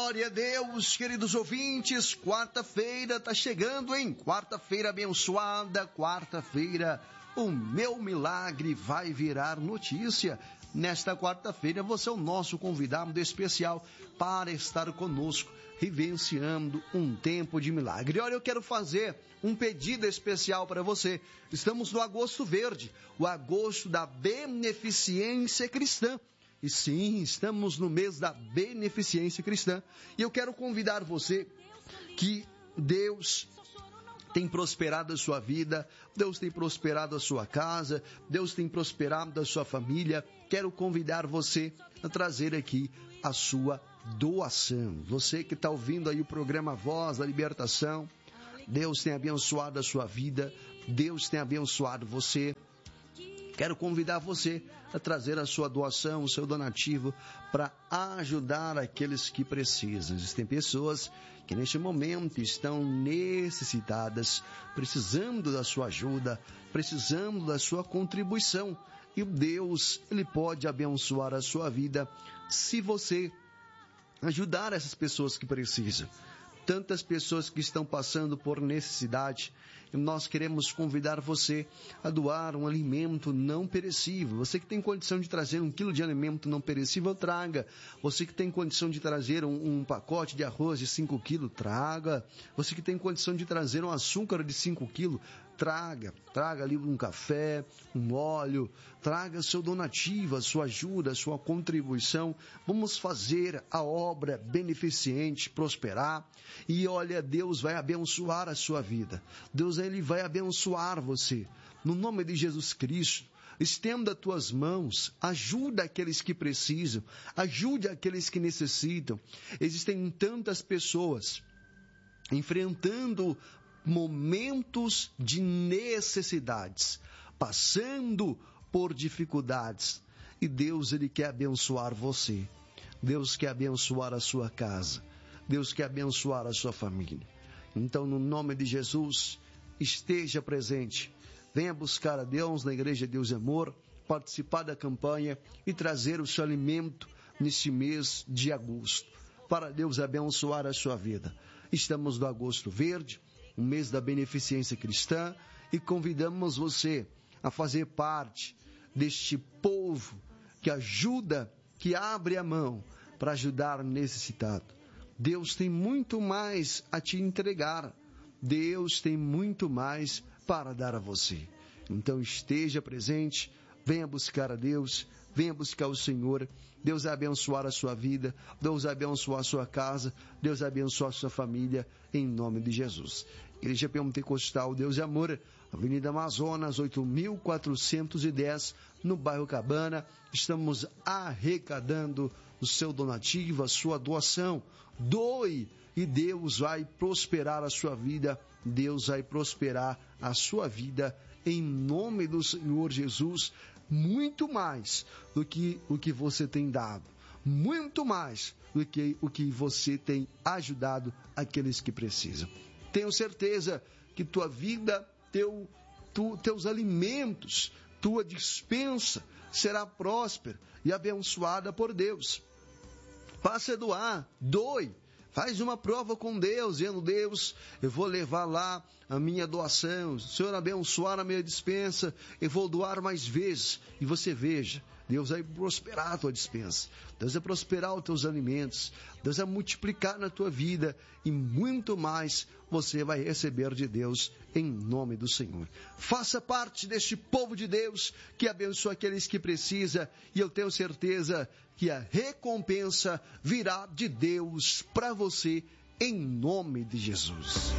Glória a Deus, queridos ouvintes, quarta-feira está chegando, hein? Quarta-feira abençoada, quarta-feira o meu milagre vai virar notícia. Nesta quarta-feira você é o nosso convidado especial para estar conosco, vivenciando um tempo de milagre. Olha, eu quero fazer um pedido especial para você. Estamos no Agosto Verde, o agosto da beneficência cristã. E sim, estamos no mês da beneficência cristã. E eu quero convidar você que Deus tem prosperado a sua vida, Deus tem prosperado a sua casa, Deus tem prosperado a sua família. Quero convidar você a trazer aqui a sua doação. Você que está ouvindo aí o programa Voz da Libertação, Deus tem abençoado a sua vida, Deus tem abençoado você. Quero convidar você a trazer a sua doação, o seu donativo, para ajudar aqueles que precisam. Existem pessoas que neste momento estão necessitadas, precisando da sua ajuda, precisando da sua contribuição. E Deus, Ele pode abençoar a sua vida se você ajudar essas pessoas que precisam. Tantas pessoas que estão passando por necessidade, e nós queremos convidar você a doar um alimento não perecível. Você que tem condição de trazer 1 quilo de alimento não perecível, traga. Você que tem condição de trazer um pacote de arroz de 5 quilos, traga. Você que tem condição de trazer um açúcar de 5 quilos, traga. Traga ali um café, um óleo, traga seu donativo, a sua ajuda, a sua contribuição. Vamos fazer a obra beneficente prosperar. E olha, Deus vai abençoar a sua vida. Deus, Ele vai abençoar você. No nome de Jesus Cristo, estenda as tuas mãos, ajuda aqueles que precisam, ajude aqueles que necessitam. Existem tantas pessoas enfrentando momentos de necessidades, passando por dificuldades. E Deus, Ele quer abençoar você. Deus quer abençoar a sua casa. Deus quer abençoar a sua família. Então, no nome de Jesus, esteja presente. Venha buscar a Deus na Igreja Deus e Amor, participar da campanha e trazer o seu alimento neste mês de agosto, para Deus abençoar a sua vida. Estamos no Agosto Verde, um mês da beneficência cristã, e convidamos você a fazer parte deste povo que ajuda, que abre a mão para ajudar o necessitado. Deus tem muito mais a te entregar. Deus tem muito mais para dar a você. Então esteja presente, venha buscar a Deus, venha buscar o Senhor. Deus vai abençoar a sua vida, Deus vai abençoar a sua casa, Deus vai abençoar a sua família, em nome de Jesus. Igreja Pentecostal Deus e Amor, Avenida Amazonas, 8.410, no bairro Cabana. Estamos arrecadando o seu donativo, a sua doação. Doe e Deus vai prosperar a sua vida. Deus vai prosperar a sua vida em nome do Senhor Jesus. Muito mais do que o que você tem dado. Muito mais do que o que você tem ajudado aqueles que precisam. Tenho certeza que tua vida, teus alimentos, tua despensa será próspera e abençoada por Deus. Passe a doar, doe. Faz uma prova com Deus, dizendo: Deus, eu vou levar lá a minha doação, o Senhor abençoar a minha despensa, eu vou doar mais vezes. E você veja, Deus vai prosperar a tua despensa, Deus vai prosperar os teus alimentos, Deus vai multiplicar na tua vida e muito mais você vai receber de Deus em nome do Senhor. Faça parte deste povo de Deus que abençoa aqueles que precisam, e eu tenho certeza que a recompensa virá de Deus para você em nome de Jesus.